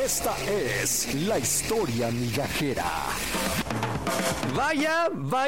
Esta es la historia migajera. Vaya.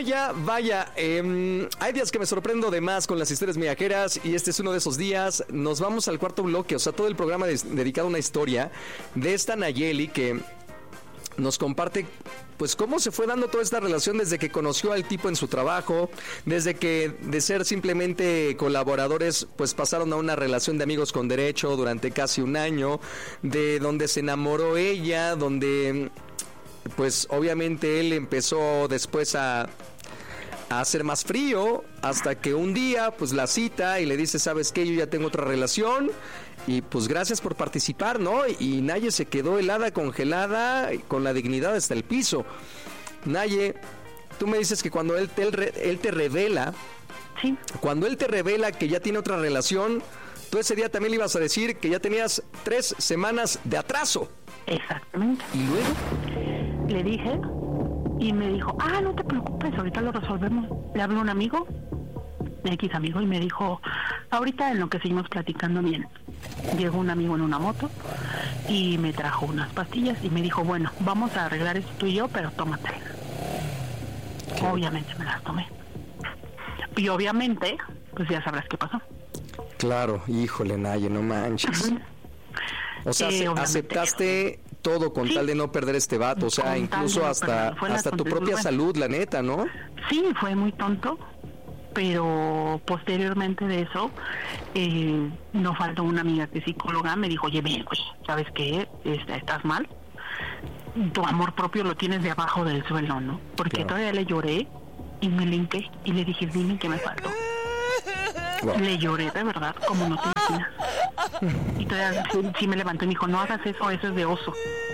Hay días que me sorprendo de más con las historias migajeras y este es uno de esos días. Nos vamos al cuarto bloque, o sea, todo el programa dedicado a una historia de esta Nayeli que nos comparte pues cómo se fue dando toda esta relación desde que conoció al tipo en su trabajo, desde que de ser simplemente colaboradores pues pasaron a una relación de amigos con derecho durante casi un año, de donde se enamoró ella, donde pues obviamente él empezó después a ser más frío, hasta que un día pues la cita y le dice, ¿sabes qué? Yo ya tengo otra relación y pues gracias por participar, ¿no? Y Naye se quedó helada, congelada, con la dignidad hasta el piso. Naye, tú me dices que cuando él te revela, sí, cuando él te revela que ya tiene otra relación, tú ese día también le ibas a decir que ya tenías 3 semanas de atraso. Exactamente. ¿Y luego? Le dije y me dijo, no te preocupes, ahorita lo resolvemos. Le habló un amigo, X amigo, y me dijo, ahorita en lo que seguimos platicando bien. Llegó un amigo en una moto y me trajo unas pastillas y me dijo, bueno, vamos a arreglar esto tú y yo, pero tómatelas. Obviamente me las tomé. Y obviamente, pues ya sabrás qué pasó. Claro, híjole, Naye, no manches. O sea, aceptaste todo con tal de no perder este vato, o sea, incluso hasta tu propia salud, la neta, ¿no? Sí, fue muy tonto, pero posteriormente de eso, no faltó una amiga que es psicóloga, me dijo, oye, ven, güey, ¿sabes qué? Estás mal, tu amor propio lo tienes de abajo del suelo, ¿no? Porque todavía le lloré y me linqué y le dije, dime qué me faltó. Wow. Le lloré de verdad, como no te imaginas. Y todavía sí me levantó y me dijo, no hagas eso, eso es de oso.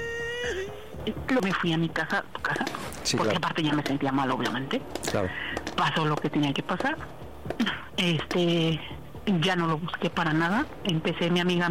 Me fui a mi casa, tu casa, sí, porque aparte ya me sentía mal, obviamente. Claro. Pasó lo que tenía que pasar. Ya no lo busqué para nada. Empecé mi amiga